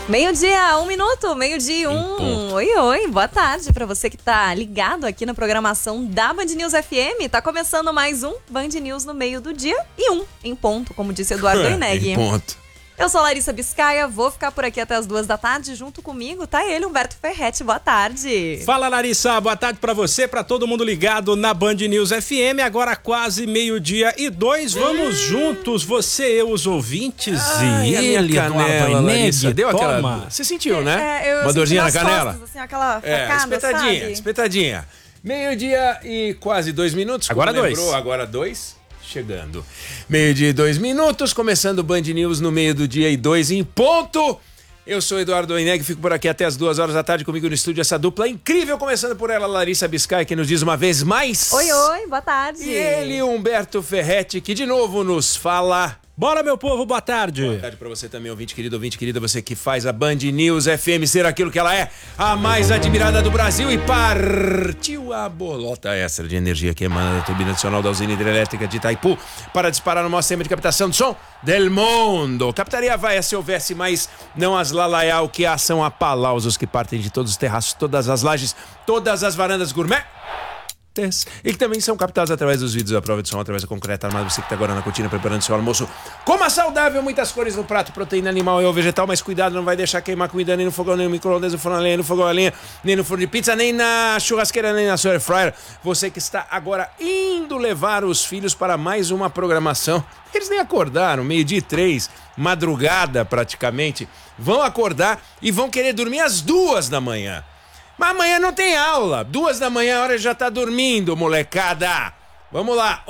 Meio-dia, 1 minuto, meio-dia, um. Oi, boa tarde pra você que tá ligado aqui na programação da Band News FM. Tá começando mais um Band News no meio do dia e em ponto, como disse Eduardo Oineg. Em ponto. Eu sou Larissa Biscaia, vou ficar por aqui até as 2 da tarde. Junto comigo tá ele, Humberto Ferretti. Boa tarde. Fala, Larissa. Boa tarde pra você, pra todo mundo ligado na Band News FM. Agora quase meio-dia e 2. Vamos juntos, você, eu, os ouvintes e ele, canela, Larissa. Deu Toma. aquela... Você sentiu, né? Eu uma dorzinha na canela? Costas, assim, aquela facada, espetadinha. Meio-dia e quase 2 minutos. Agora 2. Agora 2. Chegando. Meio-dia e 2 minutos, começando o Band News no meio do dia e 2 em ponto. Eu sou Eduardo Oineg, fico por aqui até as 2 horas da tarde comigo no estúdio, essa dupla incrível, começando por ela, Larissa Biscaia, que nos diz uma vez mais... Oi, boa tarde. E ele, Humberto Ferretti, que de novo nos fala... Bora, meu povo, boa tarde. Boa tarde pra você também, ouvinte querida, você que faz a Band News FM ser aquilo que ela é, a mais admirada do Brasil, e partiu a bolota extra de energia que emana da turbina adicional da usina hidrelétrica de Itaipu para disparar no maior sistema de captação de som del mundo. Captaria vai se houvesse, mas não as lalaiá, o que há são aplausos que partem de todos os terraços, todas as lajes, todas as varandas gourmet. E que também são captados através dos vídeos da prova de som, através da concreta armada. Você que está agora na cortina preparando seu almoço. Coma saudável, muitas cores no prato, proteína animal e ou vegetal, mas cuidado, não vai deixar queimar comida nem no fogão, nem no micro-ondas, no forno a lenha, no fogão a lenha, nem no forno de pizza, nem na churrasqueira, nem na sua air fryer. Você que está agora indo levar os filhos para mais uma programação. Eles nem acordaram, 12:03, madrugada praticamente. Vão acordar e vão querer dormir às 2 da manhã. Mas amanhã não tem aula. 2 da manhã a hora já tá dormindo, molecada. Vamos lá.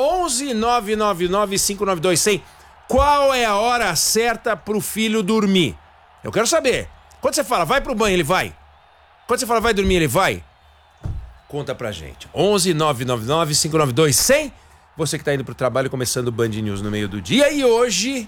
11-999-592-100. Qual é a hora certa pro filho dormir? Eu quero saber. Quando você fala, vai pro banho, ele vai? Quando você fala, vai dormir, ele vai? Conta pra gente. 11-999-592-100. Você que tá indo pro trabalho, começando o Band News no meio do dia. E hoje,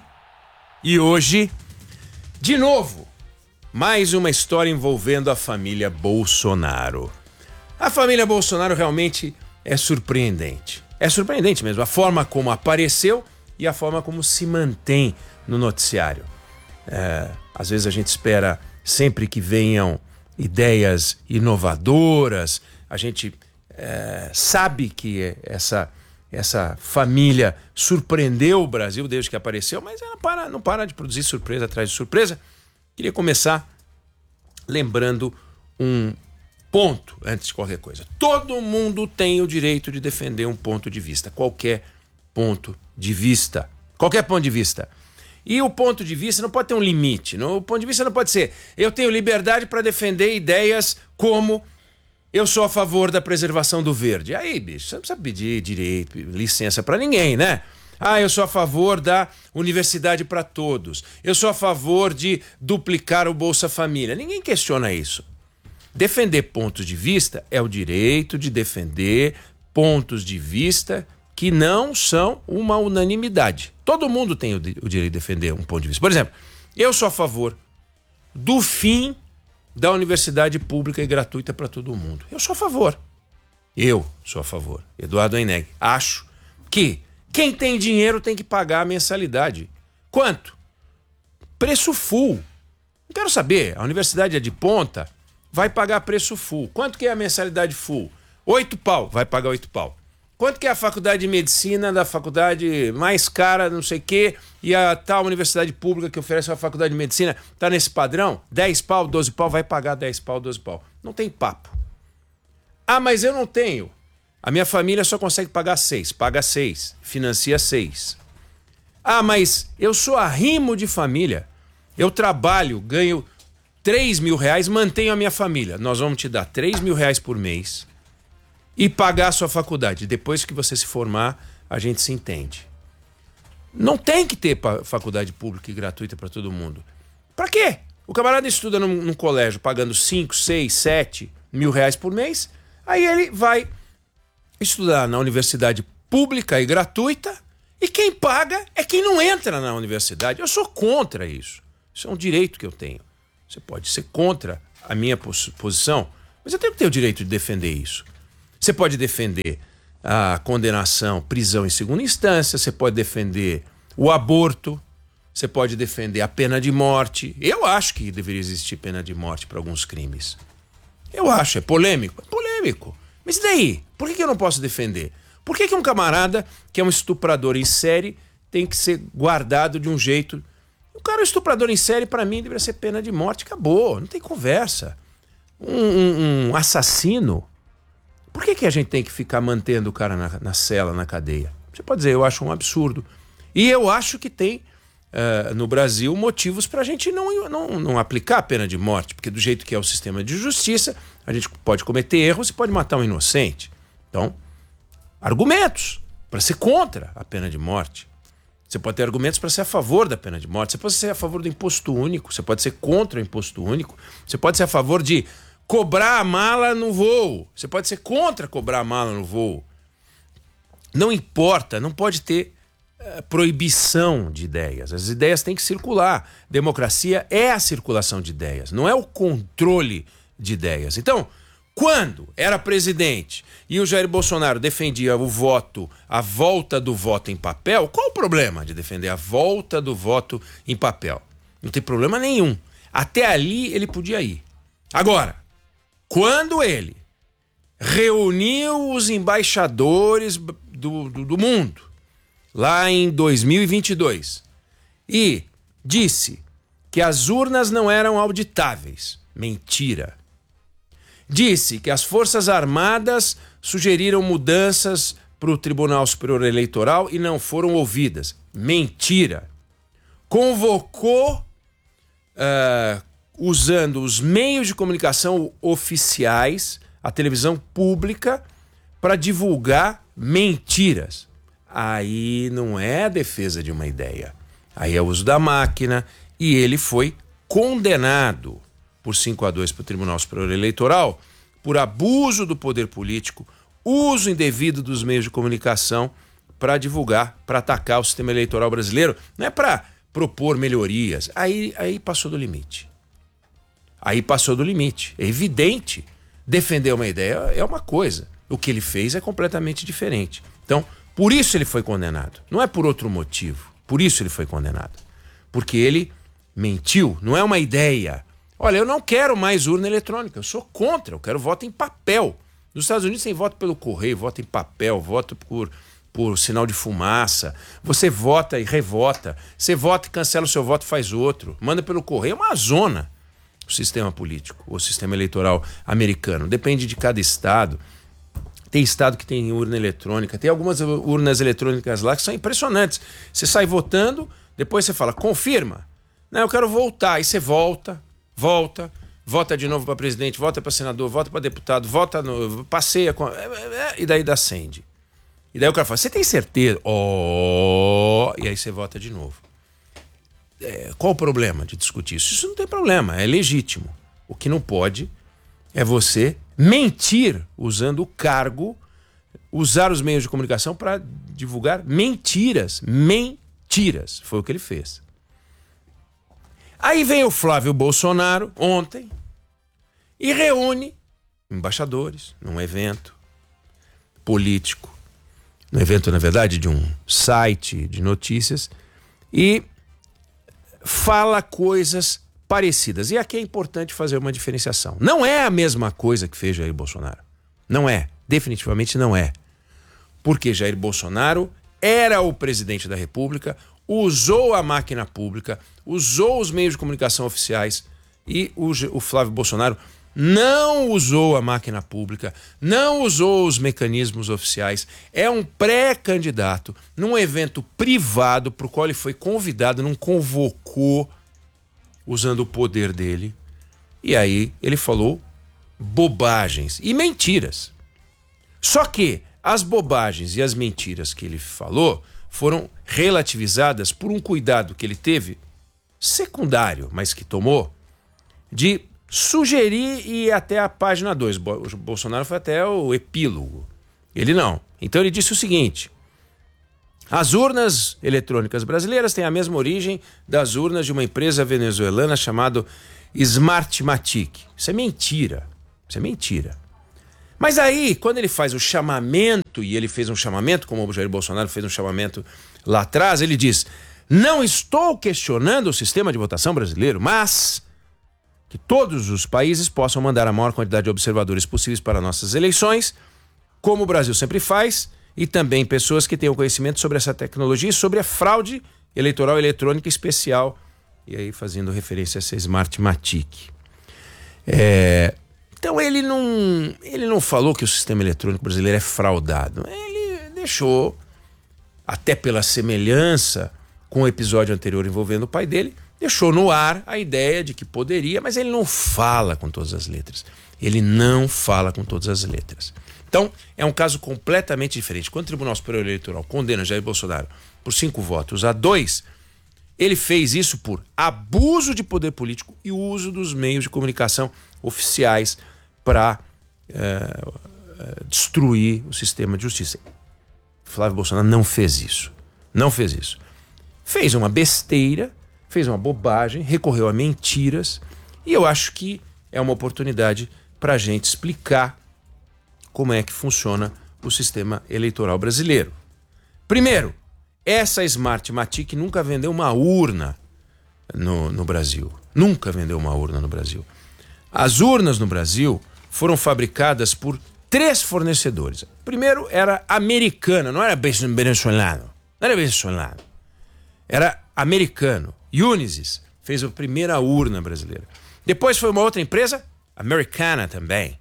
de novo, mais uma história envolvendo a família Bolsonaro. A família Bolsonaro realmente é surpreendente. É surpreendente mesmo, a forma como apareceu e a forma como se mantém no noticiário. Às vezes a gente espera sempre que venham ideias inovadoras, a gente sabe que essa família surpreendeu o Brasil desde que apareceu, mas ela não para de produzir surpresa atrás de surpresa. Queria começar lembrando um ponto antes de qualquer coisa. Todo mundo tem o direito de defender um ponto de vista, qualquer ponto de vista. Qualquer ponto de vista. E o ponto de vista não pode ter um limite. O ponto de vista não pode ser, eu tenho liberdade para defender ideias como eu sou a favor da preservação do verde. Aí, bicho, você não precisa pedir direito, licença para ninguém, né? Eu sou a favor da universidade para todos. Eu sou a favor de duplicar o Bolsa Família. Ninguém questiona isso. Defender pontos de vista é o direito de defender pontos de vista que não são uma unanimidade. Todo mundo tem o direito de defender um ponto de vista. Por exemplo, eu sou a favor do fim da universidade pública e gratuita para todo mundo. Eu sou a favor. Eduardo Oineg. Acho que quem tem dinheiro tem que pagar a mensalidade. Quanto? Preço full. Não quero saber, a universidade é de ponta, vai pagar preço full. Quanto que é a mensalidade full? 8 pau, vai pagar 8 pau. Quanto que é a faculdade de medicina da faculdade mais cara, não sei o quê, e a tal universidade pública que oferece a faculdade de medicina tá nesse padrão? 10 pau, 12 pau, vai pagar 10 pau, 12 pau. Não tem papo. Mas eu não tenho. A minha família só consegue pagar 6. Paga 6. Financia 6. Mas eu sou arrimo de família. Eu trabalho, ganho 3 mil reais, mantenho a minha família. Nós vamos te dar 3 mil reais por mês e pagar a sua faculdade. Depois que você se formar, a gente se entende. Não tem que ter faculdade pública e gratuita para todo mundo. Para quê? O camarada estuda num colégio pagando 5, 6, 7 mil reais por mês. Aí ele vai estudar na universidade pública e gratuita, e quem paga é quem não entra na universidade. Eu sou contra isso. Isso é um direito que eu tenho. Você pode ser contra a minha posição, mas eu tenho que ter o direito de defender isso. Você pode defender a condenação, prisão em segunda instância, você pode defender o aborto, você pode defender a pena de morte. Eu acho que deveria existir pena de morte para alguns crimes. Eu acho, é polêmico. É polêmico. Mas e daí? Por que eu não posso defender? Por que um camarada que é um estuprador em série tem que ser guardado de um jeito? O cara é um estuprador em série, para mim, deveria ser pena de morte. Acabou, não tem conversa. Um assassino, por que a gente tem que ficar mantendo o cara na cela, na cadeia? Você pode dizer, eu acho um absurdo. E eu acho que tem, no Brasil, motivos para a gente não aplicar a pena de morte, porque do jeito que é o sistema de justiça, a gente pode cometer erros e pode matar um inocente. Então, argumentos para ser contra a pena de morte. Você pode ter argumentos para ser a favor da pena de morte. Você pode ser a favor do imposto único. Você pode ser contra o imposto único. Você pode ser a favor de cobrar a mala no voo. Você pode ser contra cobrar a mala no voo. Não importa, não pode ter proibição de ideias. As ideias têm que circular. Democracia é a circulação de ideias, não é o controle de ideias. Então, quando era presidente e o Jair Bolsonaro defendia o voto, a volta do voto em papel, qual o problema de defender a volta do voto em papel? Não tem problema nenhum. Até ali ele podia ir. Agora, quando ele reuniu os embaixadores do mundo, lá em 2022, e disse que as urnas não eram auditáveis, mentira. Disse que as Forças Armadas sugeriram mudanças para o Tribunal Superior Eleitoral e não foram ouvidas. Mentira. Convocou, usando os meios de comunicação oficiais, a televisão pública, para divulgar mentiras. Aí não é a defesa de uma ideia. Aí é o uso da máquina e ele foi condenado por 5-2 para o Tribunal Superior Eleitoral, por abuso do poder político, uso indevido dos meios de comunicação para divulgar, para atacar o sistema eleitoral brasileiro. Não é para propor melhorias. Aí passou do limite. Aí passou do limite. É evidente. Defender uma ideia é uma coisa. O que ele fez é completamente diferente. Então, por isso ele foi condenado. Não é por outro motivo. Por isso ele foi condenado. Porque ele mentiu. Não é uma ideia. Olha, eu não quero mais urna eletrônica, eu sou contra, eu quero voto em papel. Nos Estados Unidos tem voto pelo correio, voto em papel, voto por sinal de fumaça. Você vota e revota. Você vota e cancela o seu voto, faz outro. Manda pelo correio, é uma zona o sistema político, o sistema eleitoral americano. Depende de cada estado. Tem estado que tem urna eletrônica, tem algumas urnas eletrônicas lá que são impressionantes. Você sai votando, depois você fala, confirma. Não, eu quero voltar. Aí você volta de novo para presidente, volta para senador, volta para deputado, passeia, e daí acende. E daí o cara fala, você tem certeza? E aí você vota de novo. Qual o problema de discutir isso? Isso não tem problema, é legítimo. O que não pode é você mentir usando o cargo, usar os meios de comunicação para divulgar mentiras. Mentiras. Foi o que ele fez. Aí vem o Flávio Bolsonaro, ontem, e reúne embaixadores num evento político, num evento, na verdade, de um site de notícias, e fala coisas parecidas. E aqui é importante fazer uma diferenciação. Não é a mesma coisa que fez Jair Bolsonaro. Não é. Definitivamente não é. Porque Jair Bolsonaro era o presidente da República, usou a máquina pública, usou os meios de comunicação oficiais, e o Flávio Bolsonaro não usou a máquina pública, não usou os mecanismos oficiais. É um pré-candidato num evento privado para o qual ele foi convidado, não convocou, usando o poder dele. E aí ele falou bobagens e mentiras. Só que as bobagens e as mentiras que ele falou foram relativizadas por um cuidado que ele teve, secundário, mas que tomou, de sugerir e ir até a página 2. O Bolsonaro foi até o epílogo. Ele não. Então ele disse o seguinte: as urnas eletrônicas brasileiras têm a mesma origem das urnas de uma empresa venezuelana chamada Smartmatic. Isso é mentira. Isso é mentira. Mas aí, quando ele faz o chamamento, e ele fez um chamamento, como o Jair Bolsonaro fez um chamamento lá atrás, ele diz: Não estou questionando o sistema de votação brasileiro, mas que todos os países possam mandar a maior quantidade de observadores possíveis para nossas eleições, como o Brasil sempre faz, e também pessoas que tenham conhecimento sobre essa tecnologia e sobre a fraude eleitoral eletrônica especial, e aí fazendo referência a essa Smartmatic. Então ele não falou que o sistema eletrônico brasileiro é fraudado. Ele deixou, até pela semelhança com o episódio anterior envolvendo o pai dele, deixou no ar a ideia de que poderia, mas ele não fala com todas as letras. Ele não fala com todas as letras. Então, é um caso completamente diferente. Quando o Tribunal Superior Eleitoral condena Jair Bolsonaro por 5 votos a 2, ele fez isso por abuso de poder político e uso dos meios de comunicação oficiais para destruir o sistema de justiça. Flávio Bolsonaro não fez isso. Não fez isso. Fez uma besteira, fez uma bobagem, recorreu a mentiras, e eu acho que é uma oportunidade para a gente explicar como é que funciona o sistema eleitoral brasileiro. Primeiro, essa Smartmatic nunca vendeu uma urna no Brasil. Nunca vendeu uma urna no Brasil. As urnas no Brasil foram fabricadas por 3 fornecedores. Primeiro era americana, não era venezuelano. Não era venezuelano. Era americano. Unisys fez a primeira urna brasileira. Depois foi uma outra empresa, americana também.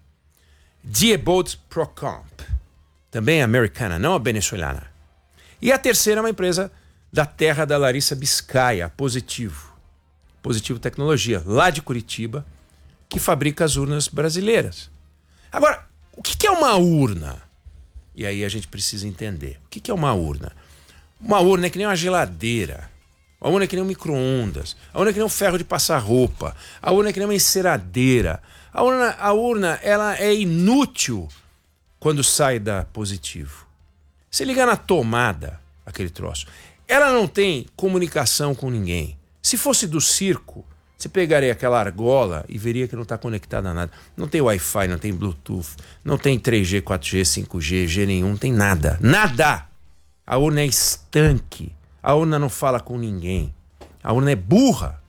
Diebold Procomp, também americana, não a venezuelana. E a terceira é uma empresa da terra da Larissa Biscaia, Positivo Tecnologia, lá de Curitiba, que fabrica as urnas brasileiras. Agora, o que é uma urna? E aí a gente precisa entender. O que é uma urna? Uma urna é que nem uma geladeira. A urna é que nem um micro-ondas. A urna é que nem um ferro de passar roupa. A urna é que nem uma enceradeira. A urna ela é inútil quando sai da Positivo. Você liga na tomada, aquele troço. Ela não tem comunicação com ninguém. Se fosse do circo, você pegaria aquela argola e veria que não está conectada a nada. Não tem Wi-Fi, não tem Bluetooth, não tem 3G, 4G, 5G, G nenhum, não tem nada. Nada! A urna é estanque. A urna não fala com ninguém. A urna é burra.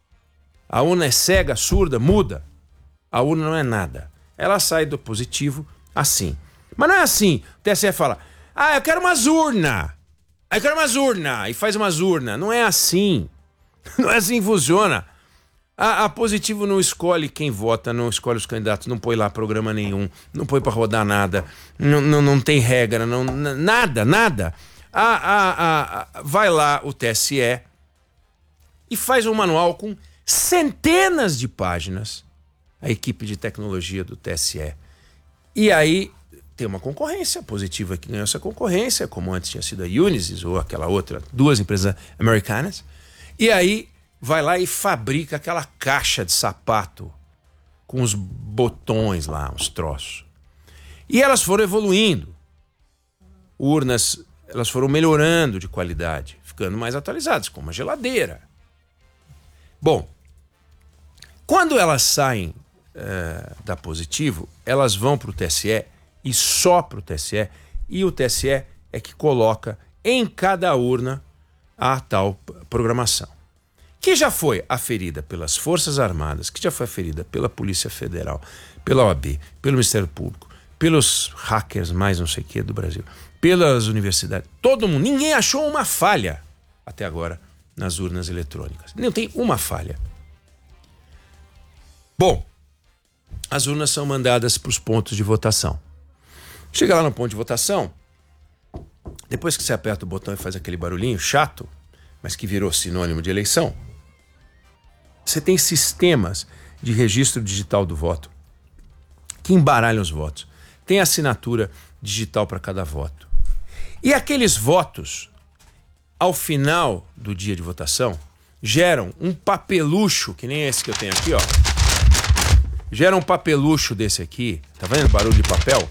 A urna é cega, surda, muda. A urna não é nada. Ela sai do Positivo assim. Mas não é assim. O TSE fala, eu quero umas urnas. Eu quero umas urnas. E faz umas urnas. Não é assim. Não é assim que funciona. A Positivo não escolhe quem vota, não escolhe os candidatos, não põe lá programa nenhum, não põe para rodar nada, não tem regra, nada. Vai lá o TSE e faz um manual com centenas de páginas, a equipe de tecnologia do TSE. E aí tem uma concorrência positiva que ganhou essa concorrência, como antes tinha sido a Unisys ou aquela outra, 2 empresas americanas. E aí vai lá e fabrica aquela caixa de sapato com os botões lá, uns troços. E elas foram evoluindo. Urnas, elas foram melhorando de qualidade, ficando mais atualizadas, como uma geladeira. Bom, quando elas saem da Positivo, elas vão para o TSE e só para o TSE, e o TSE é que coloca em cada urna a tal programação, que já foi aferida pelas Forças Armadas, que já foi aferida pela Polícia Federal, pela OAB, pelo Ministério Público, pelos hackers mais não sei o que do Brasil, pelas universidades, todo mundo, ninguém achou uma falha até agora nas urnas eletrônicas. Não tem uma falha. Bom, as urnas são mandadas para os pontos de votação. Chega lá no ponto de votação, depois que você aperta o botão e faz aquele barulhinho chato, mas que virou sinônimo de eleição, você tem sistemas de registro digital do voto que embaralham os votos. Tem assinatura digital para cada voto. E aqueles votos, ao final do dia de votação, geram um papelucho, que nem esse que eu tenho aqui, ó. Gera um papelucho desse aqui. Tá vendo o barulho de papel?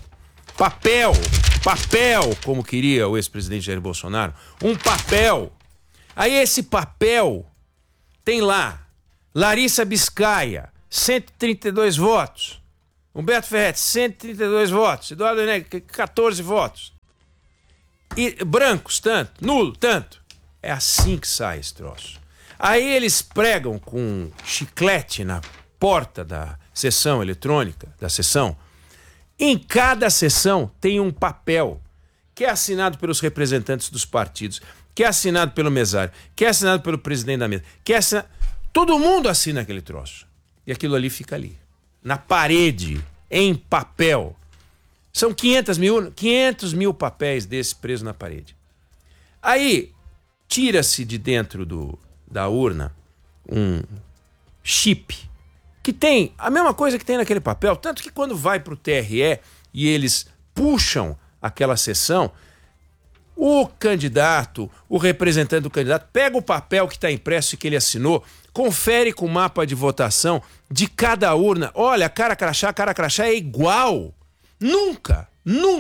Papel, como queria o ex-presidente Jair Bolsonaro. Um papel. Aí esse papel tem lá Larissa Biscaia, 132 votos. Humberto Ferretti, 132 votos. Eduardo Negri, 14 votos. E brancos, tanto. Nulo, tanto. É assim que sai esse troço. Aí eles pregam com chiclete na porta da sessão eletrônica, da sessão. Em cada sessão tem um papel que é assinado pelos representantes dos partidos, que é assinado pelo mesário, que é assinado pelo presidente da mesa, que é assinado... Todo mundo assina aquele troço. E aquilo ali fica ali, na parede, em papel. São 500 mil papéis desses presos na parede. Aí, tira-se de dentro da urna um chip que tem a mesma coisa que tem naquele papel, tanto que quando vai para o TRE e eles puxam aquela sessão, o candidato, o representante do candidato, pega o papel que está impresso e que ele assinou, confere com o mapa de votação de cada urna. Olha, cara crachá é igual. Nunca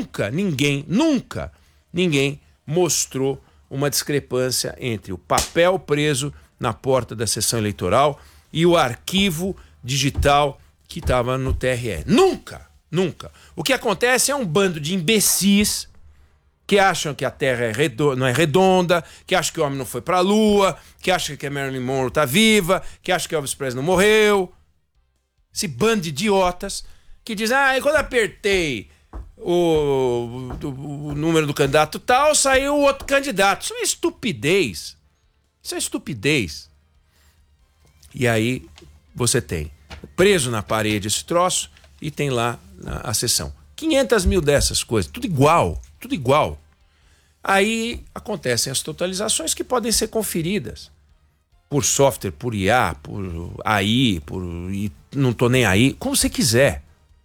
ninguém mostrou uma discrepância entre o papel preso na porta da sessão eleitoral e o arquivo digital que estava no TRE. Nunca. O que acontece é um bando de imbecis que acham que a Terra não é redonda, que acham que o homem não foi para a Lua, que acham que a Marilyn Monroe está viva, que acham que Elvis Presley não morreu. Esse bando de idiotas que dizem, quando apertei o número do candidato tal, saiu outro candidato. Isso é estupidez. E aí você tem preso na parede esse troço e tem lá a sessão. 500 mil dessas coisas, tudo igual. Aí acontecem as totalizações que podem ser conferidas por software, por IA, por AI, e não tô nem aí, como você quiser.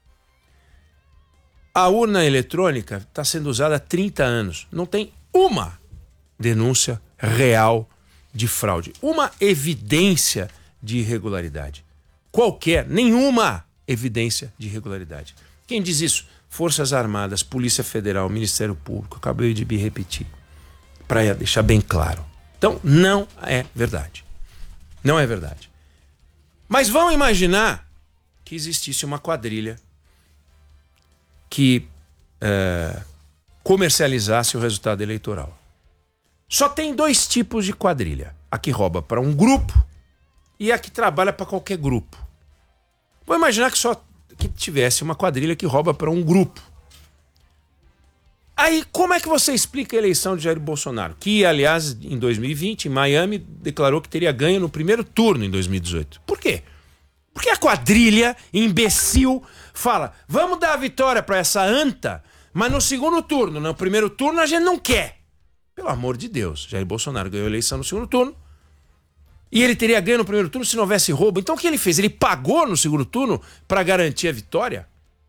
A urna eletrônica está sendo usada há 30 anos. Não tem uma denúncia real de fraude, uma evidência de irregularidade. Nenhuma evidência de irregularidade. Quem diz isso? Forças Armadas, Polícia Federal, Ministério Público. Acabei de me repetir, para deixar bem claro. Então, não é verdade. Não é verdade. Mas vão imaginar que existisse uma quadrilha que comercializasse o resultado eleitoral. Só tem 2 tipos de quadrilha. A que rouba para um grupo e a que trabalha para qualquer grupo. Vou imaginar que tivesse uma quadrilha que rouba para um grupo. Aí, como é que você explica a eleição de Jair Bolsonaro? Que, aliás, em 2020, em Miami, declarou que teria ganho no primeiro turno em 2018. Por quê? Porque a quadrilha, imbecil, fala, vamos dar a vitória para essa anta, mas no segundo turno, no primeiro turno a gente não quer. Pelo amor de Deus, Jair Bolsonaro ganhou a eleição no segundo turno, e ele teria ganho no primeiro turno se não houvesse roubo. Então o que ele fez? Ele pagou no segundo turno para garantir a vitória?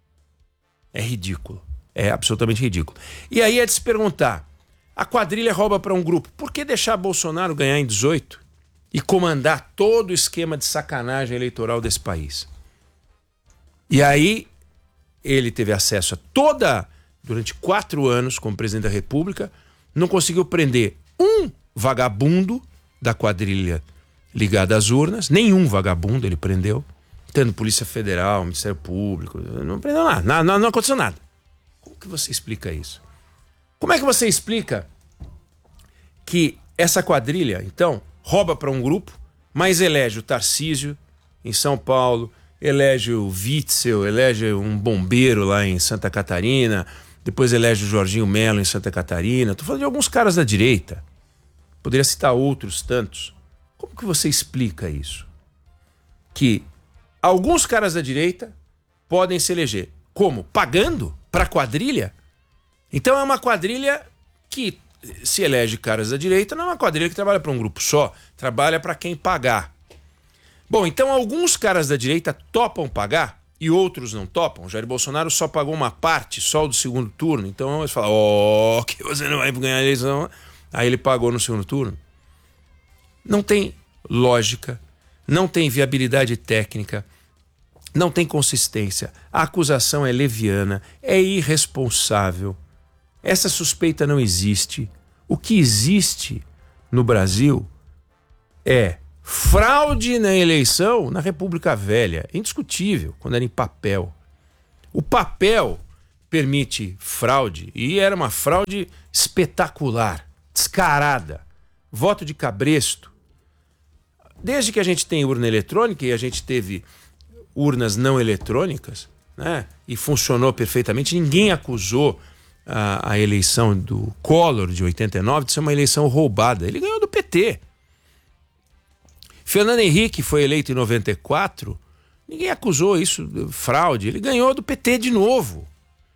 É ridículo. É absolutamente ridículo. E aí é de se perguntar, a quadrilha rouba para um grupo, por que deixar Bolsonaro ganhar em 18 e comandar todo o esquema de sacanagem eleitoral desse país? E aí ele teve acesso a durante 4 anos como presidente da República, não conseguiu prender um vagabundo da quadrilha ligada às urnas, nenhum vagabundo ele prendeu, tendo Polícia Federal, Ministério Público, não prendeu nada, não aconteceu nada. Como que você explica isso? Como é que você explica que essa quadrilha, então, rouba para um grupo, mas elege o Tarcísio em São Paulo, elege o Witzel, elege um bombeiro lá em Santa Catarina, depois elege o Jorginho Melo em Santa Catarina. Estou falando de alguns caras da direita. Poderia citar outros tantos. Como que você explica isso? Que alguns caras da direita podem se eleger. Como? Pagando para a quadrilha? Então é uma quadrilha que se elege caras da direita, não é uma quadrilha que trabalha para um grupo só, trabalha para quem pagar. Bom, então alguns caras da direita topam pagar e outros não topam. Jair Bolsonaro só pagou uma parte, só o do segundo turno. Então eles falam, que você não vai ganhar a eleição. Aí ele pagou no segundo turno. Não tem lógica, não tem viabilidade técnica, não tem consistência. A acusação é leviana, é irresponsável. Essa suspeita não existe. O que existe no Brasil é fraude na eleição na República Velha. Indiscutível, quando era em papel. O papel permite fraude, e era uma fraude espetacular, descarada. voto de cabresto. Desde que a gente tem urna eletrônica e a gente teve urnas não eletrônicas, né, e funcionou perfeitamente, ninguém acusou a eleição do Collor de 89 de ser uma eleição roubada. Ele ganhou do PT. Fernando Henrique foi eleito em 94, ninguém acusou isso de fraude. Ele ganhou do PT de novo.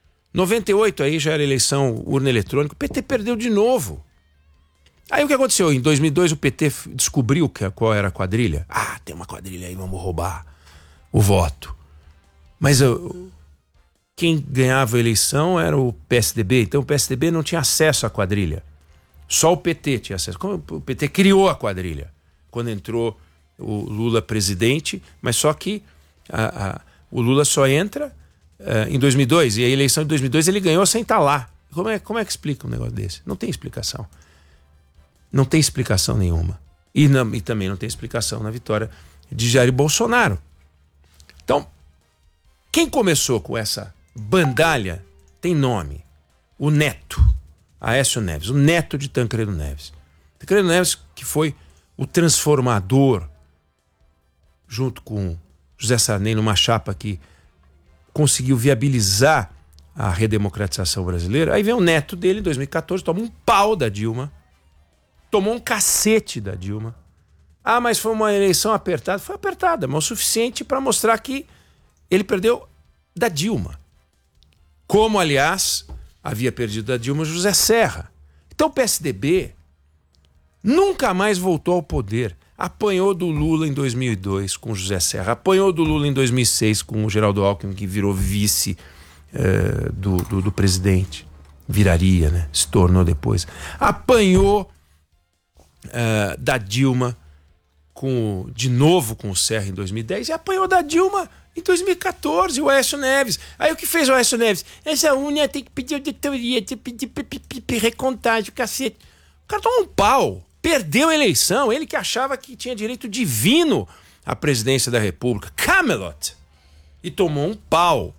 98 aí já era eleição urna eletrônica, o PT perdeu de novo. Aí o que aconteceu? Em 2002 o PT descobriu qual era a quadrilha. Ah, tem uma quadrilha aí, vamos roubar o voto. Mas quem ganhava a eleição era o PSDB, então o PSDB não tinha acesso à quadrilha. Só o PT tinha acesso. O PT criou a quadrilha quando entrou o Lula presidente, mas só que o Lula só entra em 2002, e a eleição de 2002 ele ganhou sem estar lá. Como é que explica um negócio desse? Não tem explicação. Não tem explicação nenhuma. E também não tem explicação na vitória de Jair Bolsonaro. Então, quem começou com essa bandalha tem nome. O neto, Aécio Neves, o neto de Tancredo Neves. Tancredo Neves que foi o transformador, junto com José Sarney, numa chapa que conseguiu viabilizar a redemocratização brasileira. Aí vem o neto dele, em 2014, toma um pau da Dilma, tomou um cacete da Dilma. Ah, mas foi uma eleição apertada. Foi apertada, mas o suficiente para mostrar que ele perdeu da Dilma. Como, aliás, havia perdido da Dilma José Serra. Então o PSDB nunca mais voltou ao poder. Apanhou do Lula em 2002 com José Serra. Apanhou do Lula em 2006 com o Geraldo Alckmin, que virou vice do presidente. Viraria, né? Se tornou depois. Apanhou da Dilma de novo com o Serra em 2010 e apanhou da Dilma em 2014, o Aécio Neves. Aí o que fez o Aécio Neves? Essa unha tem que pedir auditoria, tem que pedir recontagem, cacete. O cara tomou um pau, perdeu a eleição, ele que achava que tinha direito divino à presidência da República, Camelot, e tomou um pau.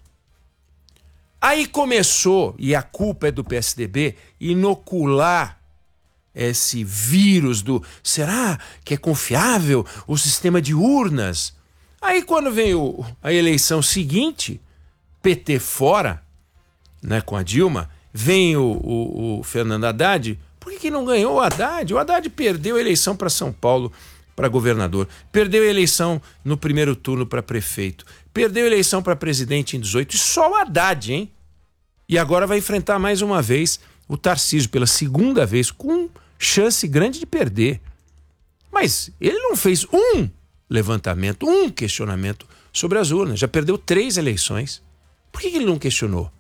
Aí começou, e a culpa é do PSDB, inocular esse vírus será que é confiável o sistema de urnas? Aí quando veio a eleição seguinte, PT fora, né, com a Dilma, vem o Fernando Haddad. Por que não ganhou o Haddad? O Haddad perdeu a eleição para São Paulo, para governador, perdeu a eleição no primeiro turno para prefeito, perdeu a eleição para presidente em 18, e só o Haddad, hein? E agora vai enfrentar mais uma vez o Tarcísio pela segunda vez, com chance grande de perder. Mas ele não fez um levantamento, um questionamento sobre as urnas. Já perdeu 3 eleições. Por que ele não questionou?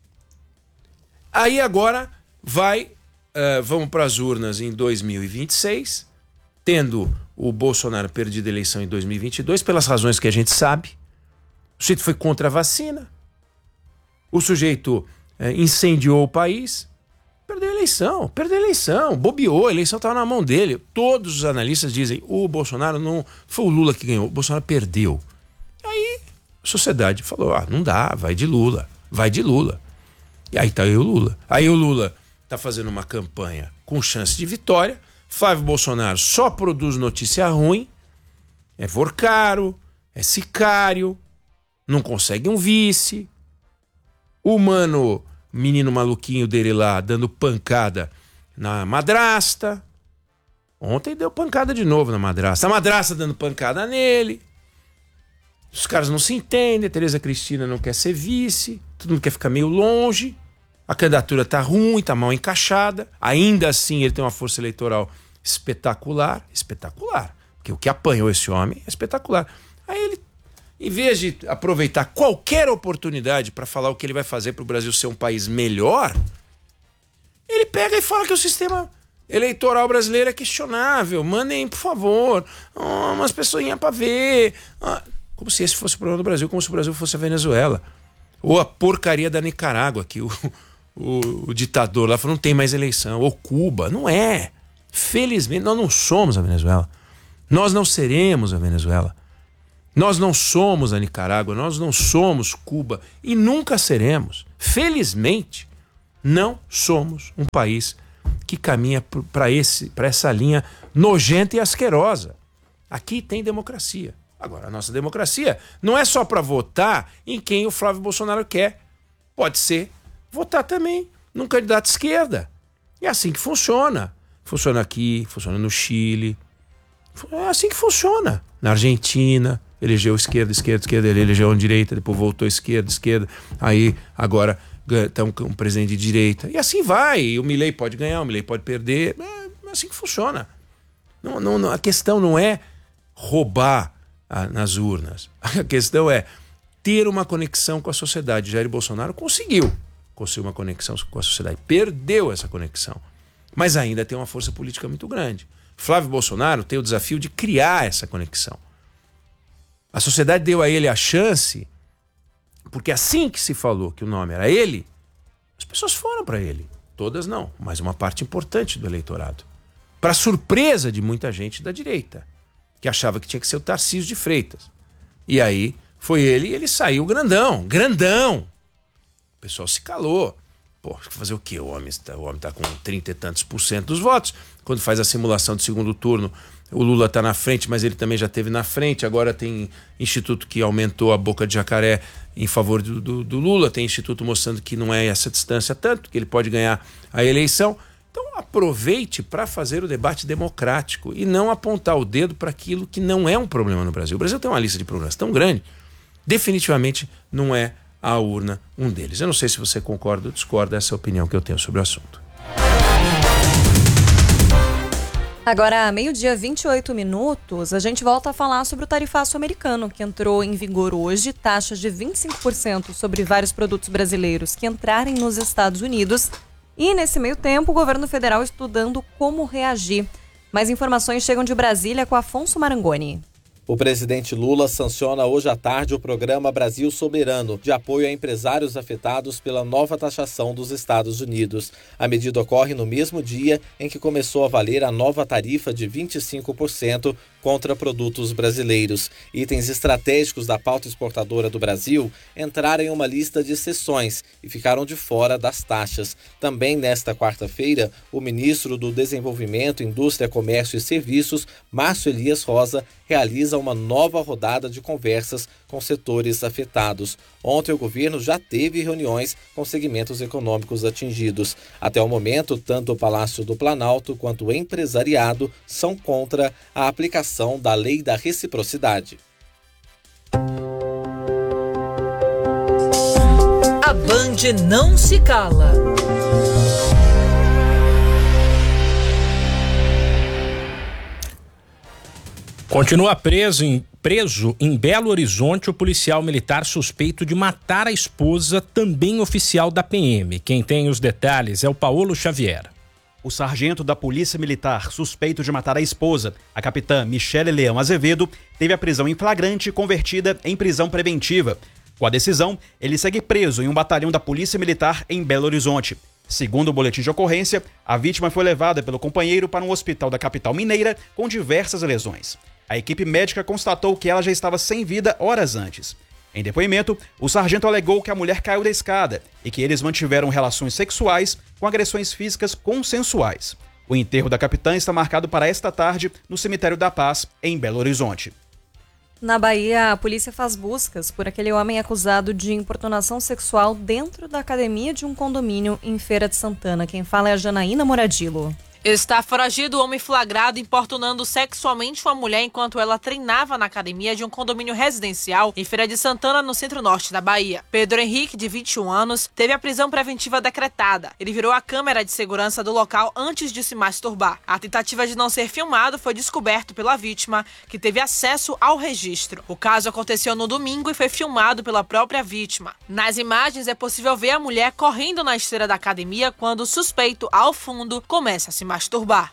Aí agora vamos para as urnas em 2026, tendo o Bolsonaro perdido a eleição em 2022, pelas razões que a gente sabe. O sujeito foi contra a vacina. O sujeito incendiou o país. Perdeu a eleição, bobeou, a eleição estava na mão dele. Todos os analistas dizem, o Bolsonaro não... Foi o Lula que ganhou, o Bolsonaro perdeu. Aí a sociedade falou, não dá, vai de Lula. E aí tá aí o Lula. Aí o Lula tá fazendo uma campanha com chance de vitória. Flávio Bolsonaro só produz notícia ruim. É Vorcaro, é sicário, não consegue um vice. O menino maluquinho dele lá dando pancada na madrasta. Ontem deu pancada de novo na madrasta. A madrasta dando pancada nele. Os caras não se entendem. A Tereza Cristina não quer ser vice. Todo mundo quer ficar meio longe. A candidatura tá ruim, tá mal encaixada. Ainda assim ele tem uma força eleitoral espetacular. Espetacular. Porque o que apanhou esse homem é espetacular. Aí ele, em vez de aproveitar qualquer oportunidade para falar o que ele vai fazer para o Brasil ser um país melhor, ele pega e fala que o sistema eleitoral brasileiro é questionável. Mandem, por favor, umas pessoinhas para ver. Como se esse fosse o problema do Brasil, como se o Brasil fosse a Venezuela. Ou a porcaria da Nicarágua, que o ditador lá falou, não tem mais eleição. Ou Cuba. Não é. Felizmente, nós não somos a Venezuela. Nós não seremos a Venezuela. Nós não somos a Nicarágua, nós não somos Cuba e nunca seremos. Felizmente, não somos um país que caminha para essa linha nojenta e asquerosa. Aqui tem democracia. Agora, a nossa democracia não é só para votar em quem o Flávio Bolsonaro quer. Pode ser votar também num candidato de esquerda. É assim que funciona. Funciona aqui, funciona no Chile. É assim que funciona. Na Argentina, elegeu esquerda, ele elegeu direita, depois voltou esquerda. Aí, agora, estamos com um presidente de direita. E assim vai. E o Milei pode ganhar, o Milei pode perder. É assim que funciona. Não, a questão não é roubar nas urnas. A questão é ter uma conexão com a sociedade. Jair Bolsonaro conseguiu uma conexão com a sociedade. Perdeu essa conexão. Mas ainda tem uma força política muito grande. Flávio Bolsonaro tem o desafio de criar essa conexão. A sociedade deu a ele a chance, porque assim que se falou que o nome era ele, as pessoas foram para ele. Todas não, mas uma parte importante do eleitorado. Para surpresa de muita gente da direita, que achava que tinha que ser o Tarcísio de Freitas. E aí foi ele e ele saiu grandão. O pessoal se calou. Pô, fazer o quê? O homem tá com 30 e tantos % dos votos. Quando faz a simulação de segundo turno, o Lula está na frente, mas ele também já esteve na frente. Agora tem instituto que aumentou a boca de jacaré em favor do Lula. Tem instituto mostrando que não é essa distância tanto, que ele pode ganhar a eleição. Então aproveite para fazer o debate democrático e não apontar o dedo para aquilo que não é um problema no Brasil. O Brasil tem uma lista de problemas tão grande, definitivamente não é a urna um deles. Eu não sei se você concorda ou discorda dessa opinião que eu tenho sobre o assunto. Agora, 12:28, a gente volta a falar sobre o tarifaço americano, que entrou em vigor hoje, taxas de 25% sobre vários produtos brasileiros que entrarem nos Estados Unidos. E, nesse meio tempo, o governo federal estudando como reagir. Mais informações chegam de Brasília com Afonso Marangoni. O presidente Lula sanciona hoje à tarde o programa Brasil Soberano, de apoio a empresários afetados pela nova taxação dos Estados Unidos. A medida ocorre no mesmo dia em que começou a valer a nova tarifa de 25% contra produtos brasileiros. Itens estratégicos da pauta exportadora do Brasil entraram em uma lista de exceções e ficaram de fora das taxas. Também nesta quarta-feira, o ministro do Desenvolvimento, Indústria, Comércio e Serviços, Márcio Elias Rosa, realiza uma nova rodada de conversas com setores afetados. Ontem o governo já teve reuniões com segmentos econômicos atingidos. Até o momento, tanto o Palácio do Planalto quanto o empresariado são contra a aplicação da Lei da Reciprocidade. A Band não se cala. Continua preso em Belo Horizonte o policial militar suspeito de matar a esposa, também oficial da PM. Quem tem os detalhes é o Paulo Xavier. O sargento da Polícia Militar, suspeito de matar a esposa, a capitã Michele Leão Azevedo, teve a prisão em flagrante convertida em prisão preventiva. Com a decisão, ele segue preso em um batalhão da Polícia Militar em Belo Horizonte. Segundo o boletim de ocorrência, a vítima foi levada pelo companheiro para um hospital da capital mineira com diversas lesões. A equipe médica constatou que ela já estava sem vida horas antes. Em depoimento, o sargento alegou que a mulher caiu da escada e que eles mantiveram relações sexuais com agressões físicas consensuais. O enterro da capitã está marcado para esta tarde no Cemitério da Paz, em Belo Horizonte. Na Bahia, a polícia faz buscas por aquele homem acusado de importunação sexual dentro da academia de um condomínio em Feira de Santana. Quem fala é a Janaína Moradilo. Está foragido o homem flagrado importunando sexualmente uma mulher enquanto ela treinava na academia de um condomínio residencial em Feira de Santana, no centro-norte da Bahia. Pedro Henrique, de 21 anos, teve a prisão preventiva decretada. Ele virou a câmera de segurança do local antes de se masturbar. A tentativa de não ser filmado foi descoberto pela vítima, que teve acesso ao registro. O caso aconteceu no domingo e foi filmado pela própria vítima. Nas imagens é possível ver a mulher correndo na esteira da academia quando o suspeito, ao fundo, começa a se masturbar.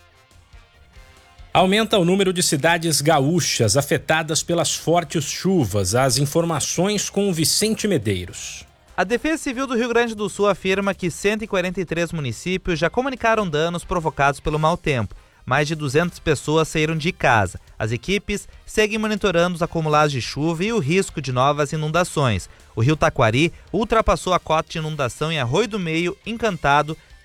Aumenta o número de cidades gaúchas afetadas pelas fortes chuvas. As informações com o Vicente Medeiros. A Defesa Civil do Rio Grande do Sul afirma que 143 municípios já comunicaram danos provocados pelo mau tempo. Mais de 200 pessoas saíram de casa. As equipes seguem monitorando os acumulados de chuva e o risco de novas inundações. O rio Taquari ultrapassou a cota de inundação em Arroio do Meio, Encantado,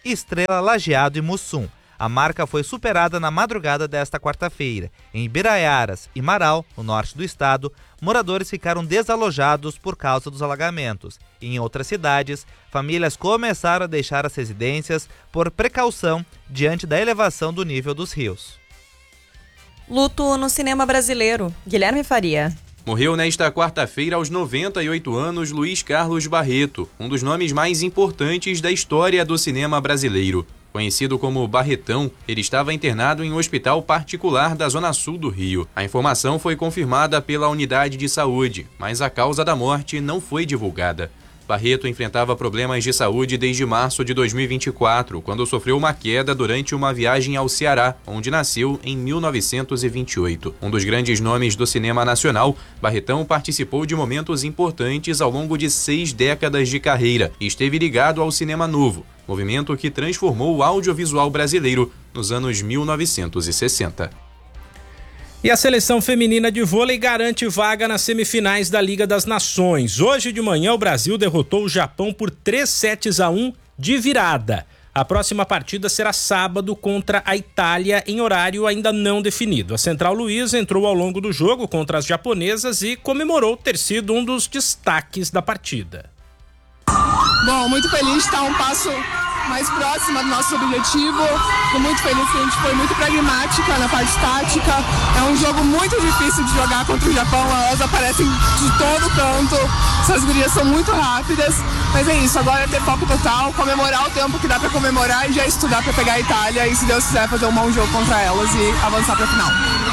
Estrela, Lajeado e Mussum. A marca foi superada na madrugada desta quarta-feira. Em Ibiraiaras e Marau, no norte do estado, moradores ficaram desalojados por causa dos alagamentos. Em outras cidades, famílias começaram a deixar as residências por precaução diante da elevação do nível dos rios. Luto no cinema brasileiro. Guilherme Faria. Morreu nesta quarta-feira aos 98 anos Luiz Carlos Barreto, um dos nomes mais importantes da história do cinema brasileiro. Conhecido como Barretão, ele estava internado em um hospital particular da Zona Sul do Rio. A informação foi confirmada pela unidade de saúde, mas a causa da morte não foi divulgada. Barreto enfrentava problemas de saúde desde março de 2024, quando sofreu uma queda durante uma viagem ao Ceará, onde nasceu em 1928. Um dos grandes nomes do cinema nacional, Barretão participou de momentos importantes ao longo de 6 décadas de carreira e esteve ligado ao Cinema Novo, movimento que transformou o audiovisual brasileiro nos anos 1960. E a seleção feminina de vôlei garante vaga nas semifinais da Liga das Nações. Hoje de manhã o Brasil derrotou o Japão por 3-1 de virada. A próxima partida será sábado contra a Itália em horário ainda não definido. A Central Luiz entrou ao longo do jogo contra as japonesas e comemorou ter sido um dos destaques da partida. Bom, muito feliz de estar um passo mais próxima do nosso objetivo. Estou muito feliz que a gente foi muito pragmática na parte tática. É um jogo muito difícil de jogar contra o Japão. Elas aparecem de todo canto. Essas gurias são muito rápidas. Mas é isso, agora é ter foco total, comemorar o tempo que dá para comemorar e já estudar para pegar a Itália e, se Deus quiser, fazer um bom jogo contra elas e avançar para a final.